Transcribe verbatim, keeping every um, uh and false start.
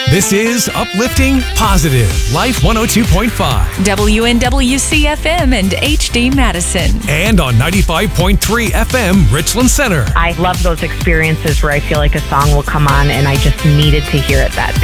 This is Uplifting Positive Life one oh two point five. W N W C F M and H D Madison. And on ninety-five point three F M Richland Center. I love those experiences where I feel like a song will come on and I just needed to hear it that day.